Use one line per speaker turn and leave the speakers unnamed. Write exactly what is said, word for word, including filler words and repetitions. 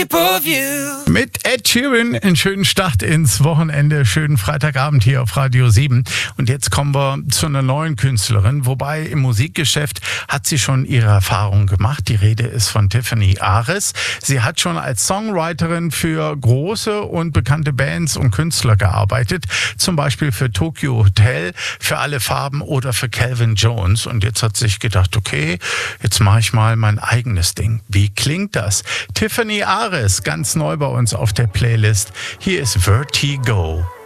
Mit Ed Sheeran einen schönen Start ins Wochenende, schönen Freitagabend hier auf Radio sieben. Und jetzt kommen wir zu einer neuen Künstlerin, wobei im Musikgeschäft hat sie schon ihre Erfahrungen gemacht. Die Rede ist von Tiffany Ares. Sie hat schon als Songwriterin für große und bekannte Bands und Künstler gearbeitet, zum Beispiel für Tokyo Hotel, für Alle Farben oder für Calvin Jones. Und jetzt hat sie sich gedacht, okay, jetzt mache ich mal mein eigenes Ding. Wie klingt das? Tiffany Ares, ganz neu bei uns auf der Playlist. Hier ist Vertigo.